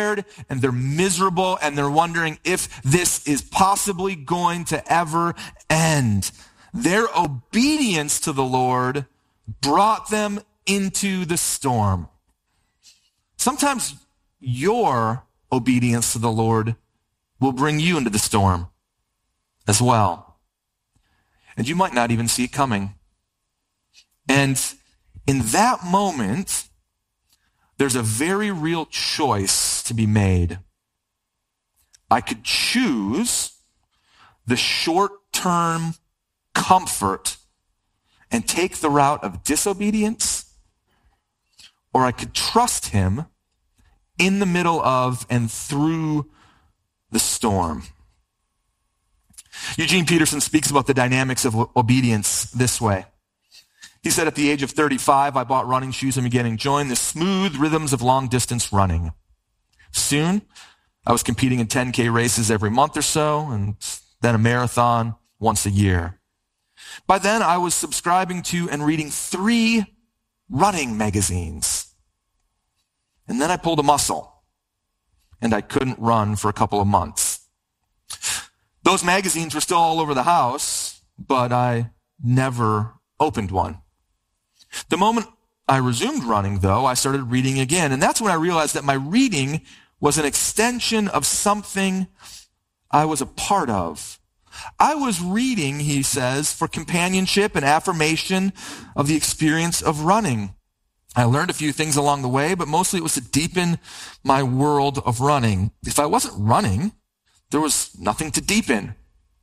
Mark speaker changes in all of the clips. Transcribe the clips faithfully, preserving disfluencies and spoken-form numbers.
Speaker 1: and they're miserable and they're wondering if this is possibly going to ever end. Their obedience to the Lord brought them into the storm. Sometimes your obedience to the Lord will bring you into the storm as well. And you might not even see it coming. And in that moment, there's a very real choice to be made. I could choose the short-term comfort and take the route of disobedience, or I could trust him in the middle of and through the storm. Eugene Peterson speaks about the dynamics of obedience this way. He said, at the age of thirty-five, I bought running shoes and began enjoying the smooth rhythms of long-distance running. Soon, I was competing in ten K races every month or so, and then a marathon once a year. By then, I was subscribing to and reading three running magazines. And then I pulled a muscle, and I couldn't run for a couple of months. Those magazines were still all over the house, but I never opened one. The moment I resumed running, though, I started reading again, and that's when I realized that my reading was an extension of something I was a part of. I was reading, he says, for companionship and affirmation of the experience of running. I learned a few things along the way, but mostly it was to deepen my world of running. If I wasn't running, there was nothing to deepen.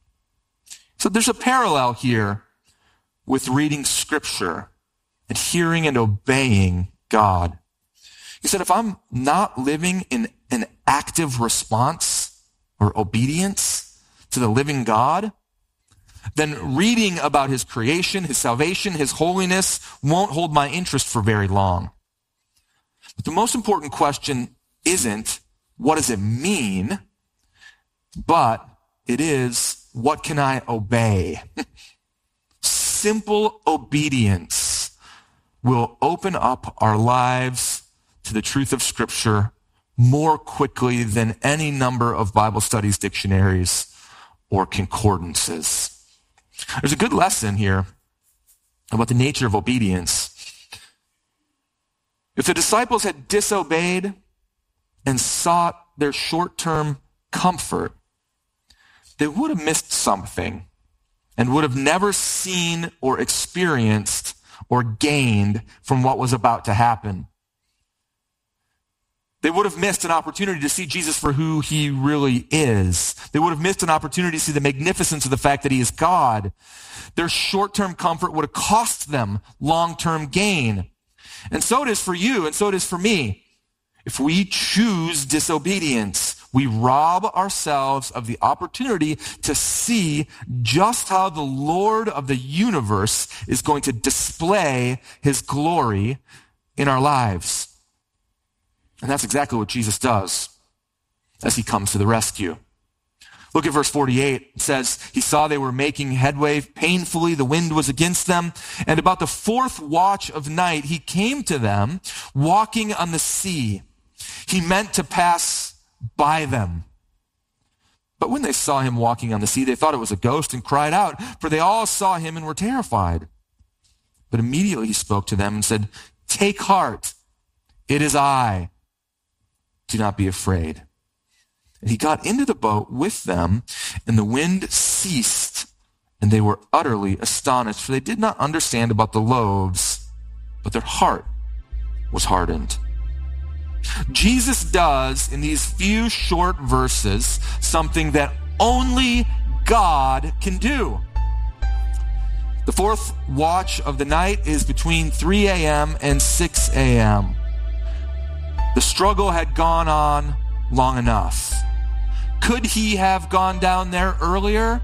Speaker 1: So there's a parallel here with reading Scripture and hearing and obeying God. He said, if I'm not living in an active response or obedience to the living God, then reading about his creation, his salvation, his holiness won't hold my interest for very long. But the most important question isn't, what does it mean? But it is, what can I obey? Simple obedience will open up our lives to the truth of Scripture more quickly than any number of Bible studies, dictionaries, or concordances. There's a good lesson here about the nature of obedience. If the disciples had disobeyed and sought their short-term comfort, they would have missed something and would have never seen or experienced or gained from what was about to happen. They would have missed an opportunity to see Jesus for who he really is. They would have missed an opportunity to see the magnificence of the fact that he is God. Their short-term comfort would have cost them long-term gain. And so it is for you, and so it is for me. If we choose disobedience, we rob ourselves of the opportunity to see just how the Lord of the universe is going to display his glory in our lives. And that's exactly what Jesus does as he comes to the rescue. Look at verse forty-eight. It says, he saw they were making headway painfully. The wind was against them. And about the fourth watch of night, he came to them walking on the sea. He meant to pass by them. But when they saw him walking on the sea, they thought it was a ghost and cried out, for they all saw him and were terrified. But immediately he spoke to them and said, take heart, it is I. Do not be afraid. And he got into the boat with them, and the wind ceased, and they were utterly astonished, for they did not understand about the loaves, but their heart was hardened. Jesus does, in these few short verses, something that only God can do. The fourth watch of the night is between three a.m. and six a.m. The struggle had gone on long enough. Could he have gone down there earlier?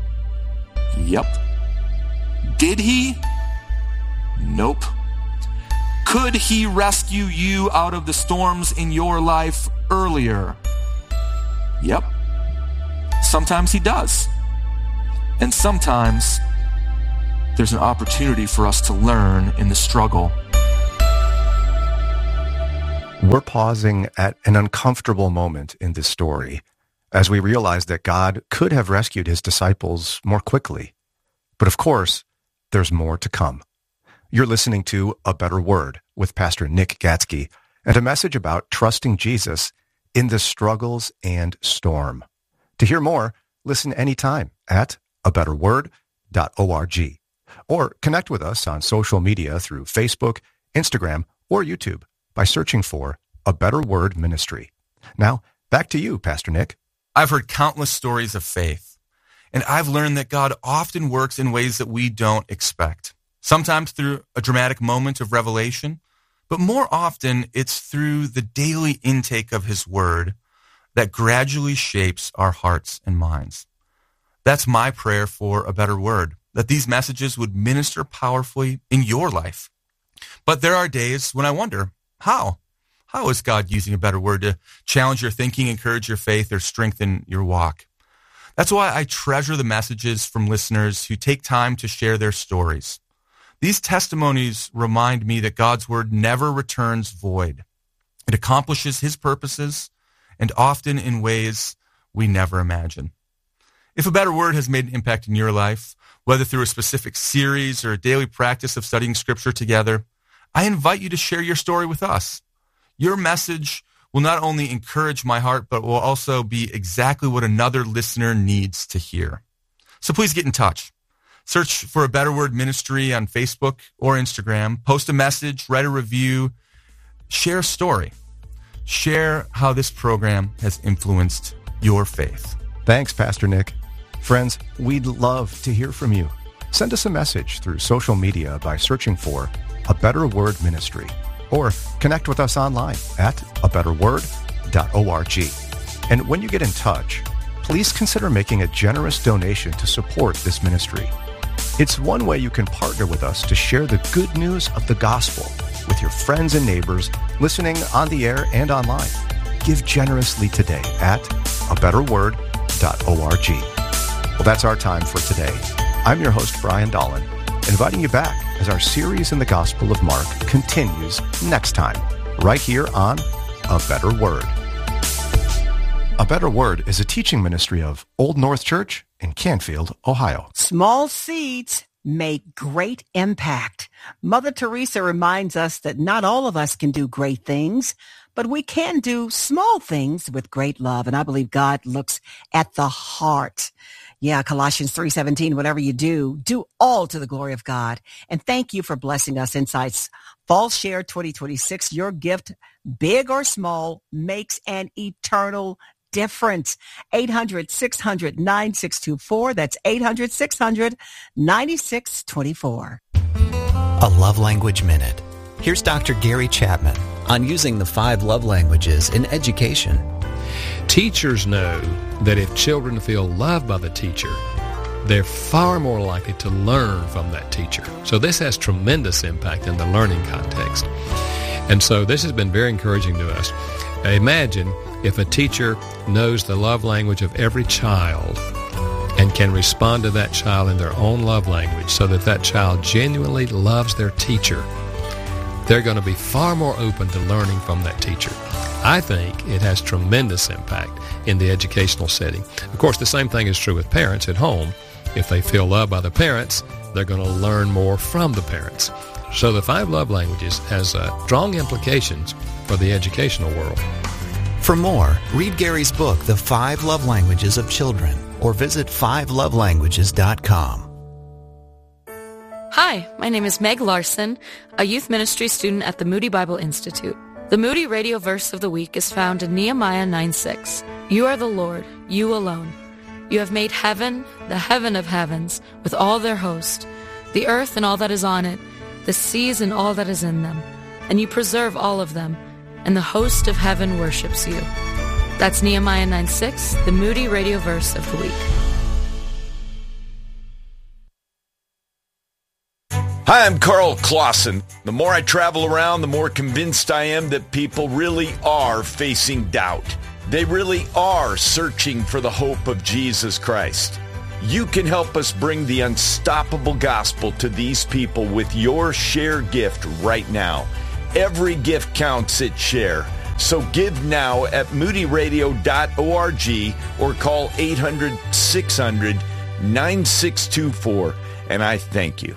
Speaker 1: Yep. Did he? Nope. Could he rescue you out of the storms in your life earlier? Yep. Sometimes he does. And sometimes there's an opportunity for us to learn in the struggle.
Speaker 2: We're pausing at an uncomfortable moment in this story as we realize that God could have rescued his disciples more quickly. But of course, there's more to come. You're listening to A Better Word with Pastor Nick Gatzke, and a message about trusting Jesus in the struggles and storm. To hear more, listen anytime at a better word dot org, or connect with us on social media through Facebook, Instagram, or YouTube by searching for A Better Word Ministry. Now, back to you, Pastor Nick.
Speaker 1: I've heard countless stories of faith, and I've learned that God often works in ways that we don't expect. Sometimes through a dramatic moment of revelation, but more often it's through the daily intake of his word that gradually shapes our hearts and minds. That's my prayer for A Better Word, that these messages would minister powerfully in your life. But there are days when I wonder, how? How is God using A Better Word to challenge your thinking, encourage your faith, or strengthen your walk? That's why I treasure the messages from listeners who take time to share their stories. These testimonies remind me that God's Word never returns void. It accomplishes his purposes, and often in ways we never imagine. If A Better Word has made an impact in your life, whether through a specific series or a daily practice of studying Scripture together, I invite you to share your story with us. Your message will not only encourage my heart, but will also be exactly what another listener needs to hear. So please get in touch. Search for A Better Word Ministry on Facebook or Instagram. Post a message, write a review, share a story. Share how this program has influenced your faith.
Speaker 2: Thanks, Pastor Nick. Friends, we'd love to hear from you. Send us a message through social media by searching for A Better Word Ministry, or connect with us online at a better word dot org. And when you get in touch, please consider making a generous donation to support this ministry. It's one way you can partner with us to share the good news of the gospel with your friends and neighbors listening on the air and online. Give generously today at a better word dot org. Well, that's our time for today. I'm your host, Brian Dolan, inviting you back as our series in the Gospel of Mark continues next time, right here on A Better Word. A Better Word is a teaching ministry of Old North Church in Canfield, Ohio.
Speaker 3: Small seeds make great impact. Mother Teresa reminds us that not all of us can do great things, but we can do small things with great love. And I believe God looks at the heart. Yeah, Colossians three seventeen, whatever you do, do all to the glory of God. And thank you for blessing us inside Fall Share twenty twenty-six. Your gift, big or small, makes an eternal difference. eight hundred, six hundred, nine six two four. That's eight hundred, six hundred, nine six two four.
Speaker 4: A Love Language Minute. Here's Doctor Gary Chapman on using the five love languages in education.
Speaker 5: Teachers know that if children feel loved by the teacher, they're far more likely to learn from that teacher. So this has tremendous impact in the learning context. And so this has been very encouraging to us. Imagine if a teacher knows the love language of every child and can respond to that child in their own love language so that that child genuinely loves their teacher. They're going to be far more open to learning from that teacher. I think it has tremendous impact in the educational setting. Of course, the same thing is true with parents at home. If they feel loved by the parents, they're going to learn more from the parents. So the five love languages has uh, strong implications for the educational world.
Speaker 4: For more, read Gary's book, The Five Love Languages of Children, or visit five love languages dot com.
Speaker 6: Hi, my name is Meg Larson, a youth ministry student at the Moody Bible Institute. The Moody Radio Verse of the Week is found in Nehemiah nine six. You are the Lord, you alone. You have made heaven, the heaven of heavens, with all their host, the earth and all that is on it, the seas and all that is in them, and you preserve all of them, and the host of heaven worships you. That's Nehemiah nine six, the Moody Radio Verse of the Week.
Speaker 7: Hi, I'm Carl Clausen. The more I travel around, the more convinced I am that people really are facing doubt. They really are searching for the hope of Jesus Christ. You can help us bring the unstoppable gospel to these people with your share gift right now. Every gift counts at Share. So give now at moody radio dot org or call eight hundred, six hundred, nine six two four. And I thank you.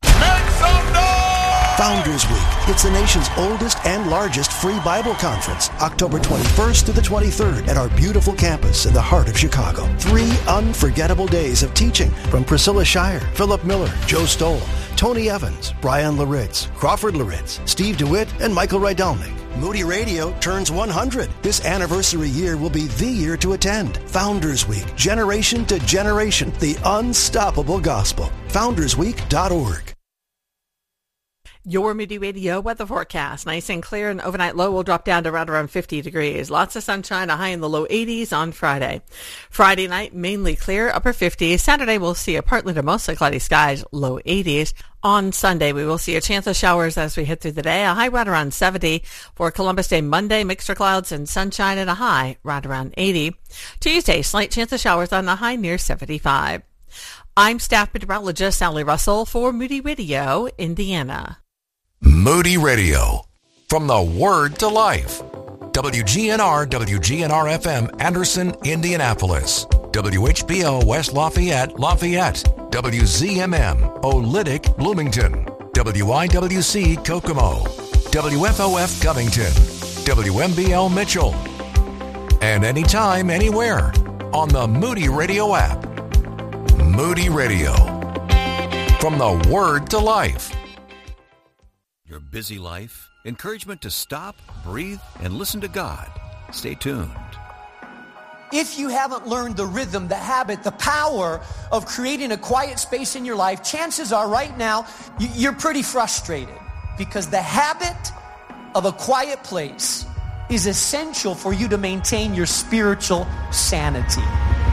Speaker 8: Founders Week. It's the nation's oldest and largest free Bible conference, October twenty-first to the twenty-third at our beautiful campus in the heart of Chicago. Three unforgettable days of teaching from Priscilla Shire, Philip Miller, Joe Stoll, Tony Evans, Brian Laritz, Crawford Laritz, Steve DeWitt, and Michael Rydelnik. Moody Radio turns one hundred. This anniversary year will be the year to attend. Founders Week, generation to generation, the unstoppable gospel. founders week dot org.
Speaker 9: Your Moody Radio weather forecast. Nice and clear, and overnight low will drop down to right around fifty degrees. Lots of sunshine, a high in the low eighties on Friday. Friday night, mainly clear, upper fifties. Saturday, we'll see a partly to mostly cloudy skies, low eighties. On Sunday, we will see a chance of showers as we hit through the day, a high right around seventy. For Columbus Day Monday, mixed clouds and sunshine and a high right around eighty. Tuesday, slight chance of showers on a high near seventy-five. I'm staff meteorologist Sally Russell for Moody Radio, Indiana.
Speaker 10: Moody Radio, from the Word to Life. W G N R, W G N R F M, Anderson, Indianapolis. W H B O, West Lafayette, Lafayette. W Z M M, Olytic, Bloomington. W I W C, Kokomo. W F O F, Covington. W M B L, Mitchell. And anytime, anywhere, on the Moody Radio app. Moody Radio, from the Word to Life.
Speaker 11: Your busy life, encouragement to stop, breathe, and listen to God. Stay tuned.
Speaker 12: If you haven't learned the rhythm, the habit, the power of creating a quiet space in your life, chances are right now you're pretty frustrated, because the habit of a quiet place is essential for you to maintain your spiritual sanity.